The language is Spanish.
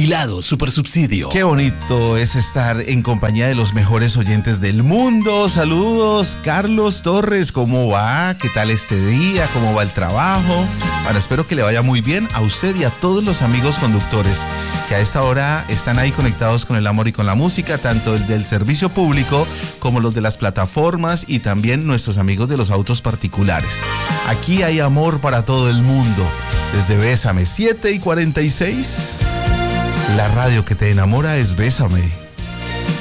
Vigilado Supersubsidio. Qué bonito es estar en compañía de los mejores oyentes del mundo. Saludos, Carlos Torres, ¿cómo va? ¿Qué tal este día? ¿Cómo va el trabajo? Bueno, espero que le vaya muy bien a usted y a todos los amigos conductores que a esta hora están ahí conectados con el amor y con la música, tanto el del servicio público como los de las plataformas y también nuestros amigos de los autos particulares. Aquí hay amor para todo el mundo. Desde Bésame 7:46, la radio que te enamora es Bésame.